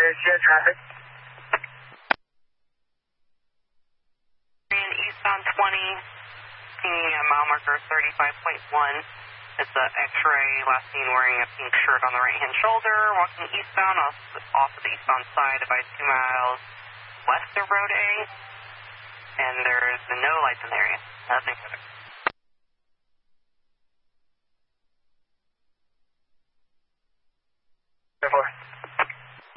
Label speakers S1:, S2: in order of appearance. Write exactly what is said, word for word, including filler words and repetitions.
S1: share traffic.
S2: In eastbound twenty, seeing a mile marker thirty-five point one. It's an X-ray, last seen wearing a pink shirt on the right-hand shoulder, walking eastbound off, off of the eastbound side, about two miles west of Road A. And there's no lights in the area. Nothing further.